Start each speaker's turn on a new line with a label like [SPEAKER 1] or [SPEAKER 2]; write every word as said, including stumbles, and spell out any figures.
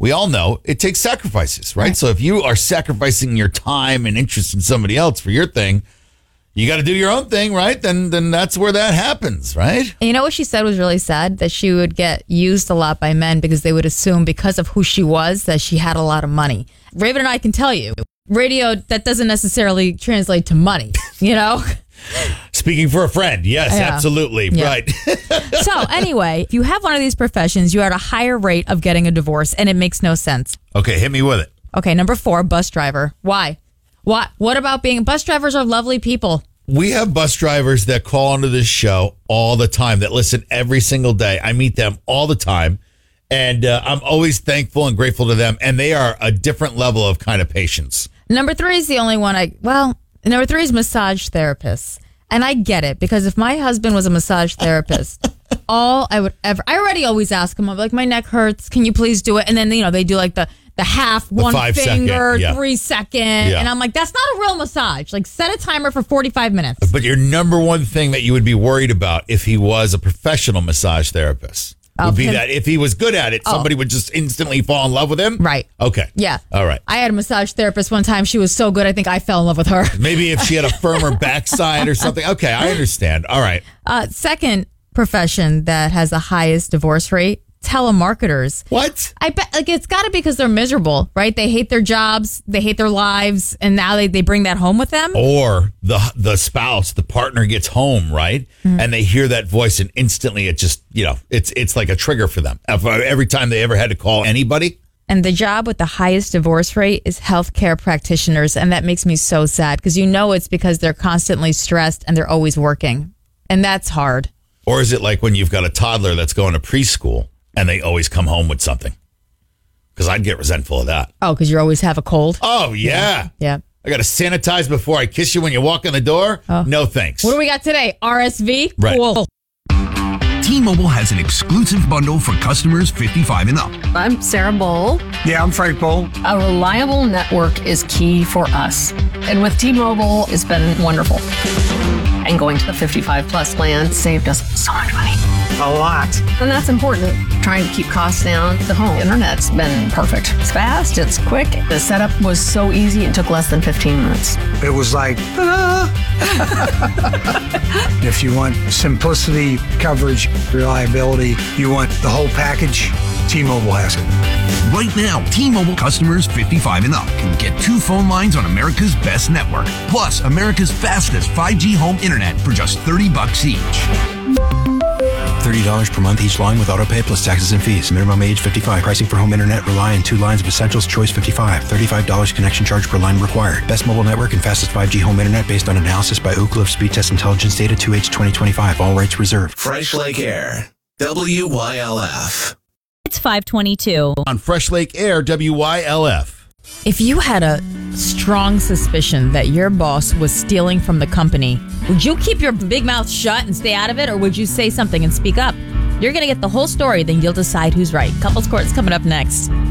[SPEAKER 1] we all know it takes sacrifices, right?
[SPEAKER 2] Right.
[SPEAKER 1] So if you are sacrificing your time and interest in somebody else for your thing, you got to do your own thing, right? Then then that's where that happens, right?
[SPEAKER 2] And you know what she said was really sad? That she would get used a lot by men because they would assume because of who she was that she had a lot of money. Raven and I can tell you, radio, that doesn't necessarily translate to money, you know?
[SPEAKER 1] Speaking for a friend, yes,
[SPEAKER 2] Yeah.
[SPEAKER 1] absolutely,
[SPEAKER 2] Yeah.
[SPEAKER 1] right.
[SPEAKER 2] So anyway, if you have one of these professions, you are at a higher rate of getting a divorce, and it makes no sense.
[SPEAKER 1] Okay, hit me with it.
[SPEAKER 2] Okay, number four, bus driver. Why? What? What about being bus drivers are lovely people?
[SPEAKER 1] We have bus drivers that call into this show all the time, that listen every single day. I meet them all the time, and uh, I'm always thankful and grateful to them, and they are a different level of kind of patience.
[SPEAKER 2] Number three is the only one I, well, number three is massage therapists. And I get it, because if my husband was a massage therapist, all I would ever, I already always ask him, I'm like, my neck hurts. Can you please do it? And then, you know, they do like the, the half, one
[SPEAKER 1] five
[SPEAKER 2] finger,
[SPEAKER 1] second, yeah.
[SPEAKER 2] three second.
[SPEAKER 1] Yeah.
[SPEAKER 2] And I'm like, that's not a real massage. Like, set a timer for forty-five minutes.
[SPEAKER 1] But your number one thing that you would be worried about if he was a professional massage therapist would
[SPEAKER 2] Of
[SPEAKER 1] be
[SPEAKER 2] him-
[SPEAKER 1] that if he was good at it,
[SPEAKER 2] Oh.
[SPEAKER 1] somebody would just instantly fall in love with him?
[SPEAKER 2] Right.
[SPEAKER 1] Okay.
[SPEAKER 2] Yeah.
[SPEAKER 1] All right.
[SPEAKER 2] I had a massage therapist one time. She was so good, I think I fell in love with her.
[SPEAKER 1] Maybe if she had a firmer backside or something. Okay, I understand. All right.
[SPEAKER 2] Uh, second profession that has the highest divorce rate, telemarketers.
[SPEAKER 1] What?
[SPEAKER 2] I bet like it's got to be because they're miserable, right? They hate their jobs, they hate their lives, and now they, they bring that home with them.
[SPEAKER 1] Or the the spouse, the partner gets home, right?
[SPEAKER 2] Mm-hmm.
[SPEAKER 1] And they hear that voice and instantly it just, you know, it's it's like a trigger for them. Every time they ever had to call anybody.
[SPEAKER 2] And the job with the highest divorce rate is healthcare practitioners, and that makes me so sad because you know it's because they're constantly stressed and they're always working, and that's hard.
[SPEAKER 1] Or is it like when you've got a toddler that's going to preschool and they always come home with something? Because I'd get resentful of that.
[SPEAKER 2] Oh, because you always have a cold.
[SPEAKER 1] Oh, yeah.
[SPEAKER 2] Yeah.
[SPEAKER 1] I got to sanitize before I kiss you when you walk in the door.
[SPEAKER 2] Oh.
[SPEAKER 1] No, thanks.
[SPEAKER 2] What do we got today? R S V?
[SPEAKER 1] Right.
[SPEAKER 2] Cool.
[SPEAKER 3] T-Mobile has an exclusive bundle for customers fifty-five and up.
[SPEAKER 4] I'm Sarah Bowl.
[SPEAKER 5] Yeah, I'm Frank Bowl.
[SPEAKER 4] A reliable network is key for us. And with T-Mobile, it's been wonderful. And going to the fifty-five plus plan saved us so much money.
[SPEAKER 5] A lot.
[SPEAKER 4] And that's important. Trying to keep costs down. The home internet's been perfect. It's fast, it's quick. The setup was so easy, it took less than fifteen minutes.
[SPEAKER 5] It was like, ta-da! If you want simplicity, coverage, reliability, you want the whole package, T-Mobile has it.
[SPEAKER 3] Right now, T-Mobile customers fifty-five and up can get two phone lines on America's best network, plus America's fastest five G home internet for just thirty bucks each.
[SPEAKER 6] thirty dollars per month each line with autopay plus taxes and fees. Minimum age fifty-five. Pricing for home internet rely on two lines of Essentials Choice fifty-five. thirty-five dollars connection charge per line required. Best mobile network and fastest five G home internet based on analysis by Ookla of Speed Test Intelligence Data two H twenty twenty-five. All rights reserved.
[SPEAKER 7] Fresh Lake Air, W Y L F.
[SPEAKER 8] It's five twenty-two.
[SPEAKER 1] On Fresh Lake Air, W Y L F.
[SPEAKER 2] If you had a strong suspicion that your boss was stealing from the company, would you keep your big mouth shut and stay out of it, or would you say something and speak up? You're going to get the whole story, then you'll decide who's right. Couples Court's coming up next.